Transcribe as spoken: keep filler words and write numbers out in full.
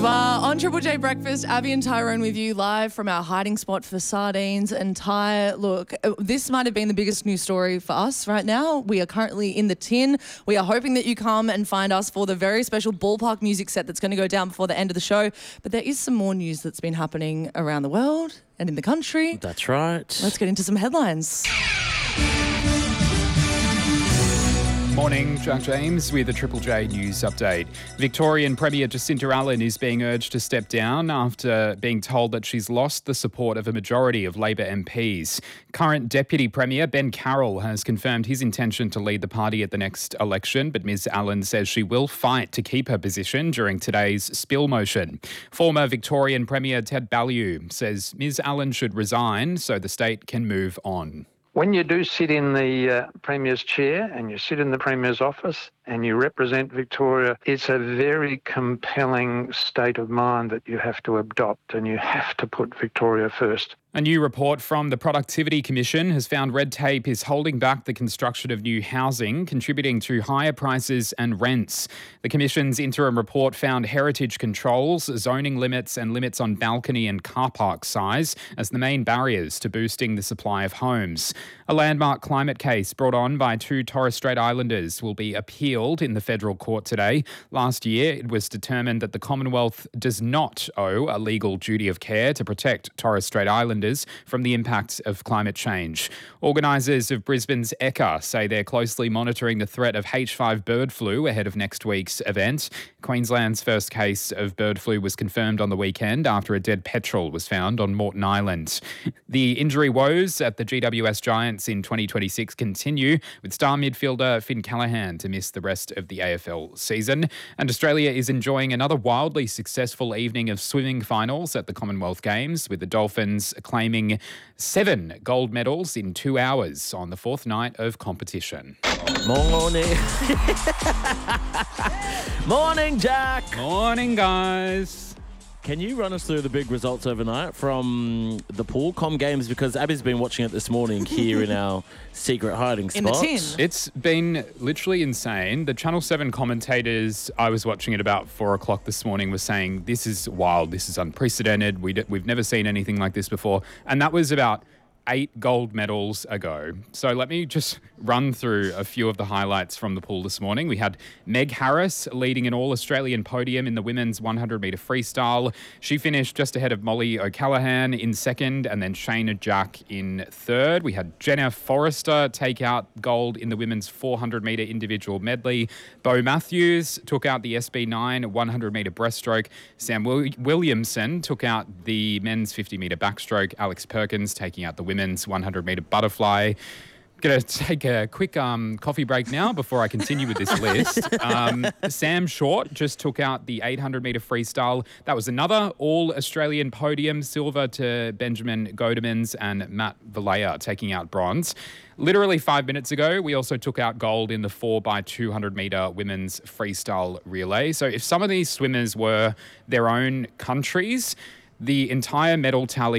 Uh, on Triple J Breakfast, Abby and Tyrone with you live from our hiding spot for sardines. And Ty, look, uh, this might have been the biggest news story for us right now. We are currently in the tin. We are hoping that you come and find us for the very special ballpark music set that's going to go down before the end of the show. But there is some more news that's been happening around the world and in the country. That's right. Let's get into some headlines. Morning, Jack James with a Triple J News update. Victorian Premier Jacinta Allen is being urged to step down after being told that she's lost the support of a majority of Labor M Ps. Current Deputy Premier Ben Carroll has confirmed his intention to lead the party at the next election, but Ms Allen says she will fight to keep her position during today's spill motion. Former Victorian Premier Ted Baillieu says Ms Allen should resign so the state can move on. When you do sit in the uh, Premier's chair and you sit in the Premier's office and you represent Victoria, it's a very compelling state of mind that you have to adopt, and you have to put Victoria first. A new report from the Productivity Commission has found red tape is holding back the construction of new housing, contributing to higher prices and rents. The Commission's interim report found heritage controls, zoning limits and limits on balcony and car park size as the main barriers to boosting the supply of homes. A landmark climate case brought on by two Torres Strait Islanders will be appealed in the federal court today. Last year, it was determined that the Commonwealth does not owe a legal duty of care to protect Torres Strait Islanders from the impacts of climate change. Organisers of Brisbane's Ekka say they're closely monitoring the threat of H five bird flu ahead of next week's event. Queensland's first case of bird flu was confirmed on the weekend after a dead petrel was found on Moreton Island. The injury woes at the G W S Giants in twenty twenty-six continue, with star midfielder Finn Callaghan to miss the rest of the A F L season. And Australia is enjoying another wildly successful evening of swimming finals at the Commonwealth Games, with the Dolphins claiming seven gold medals in two hours on the fourth night of competition. Morning. Morning, Jack. Morning, guys. Can you run us through the big results overnight from the pool com games? Because Abby's been watching it this morning here in our secret hiding spot. In the tin. It's been literally insane. The Channel seven commentators, I was watching at about four o'clock this morning, was saying, this is wild, this is unprecedented, we d- we've never seen anything like this before. And that was about eight gold medals ago. So let me just run through a few of the highlights from the pool this morning. We had Meg Harris leading an all-Australian podium in the women's one hundred metre freestyle. She finished just ahead of Molly O'Callaghan in second, and then Shayna Jack in third. We had Jenna Forrester take out gold in the women's four hundred metre individual medley. Bo Matthews took out the S B nine one hundred metre breaststroke. Sam Will- Williamson took out the men's fifty metre backstroke. Alex Perkins taking out the women's one hundred metre butterfly. Going to take a quick um, coffee break now before I continue with this list. Um, Sam Short just took out the eight hundred metre freestyle. That was another all-Australian podium, silver to Benjamin Godemans and Matt Valea taking out bronze. Literally five minutes ago, we also took out gold in the four by two hundred metre women's freestyle relay. So if some of these swimmers were their own countries, the entire medal tally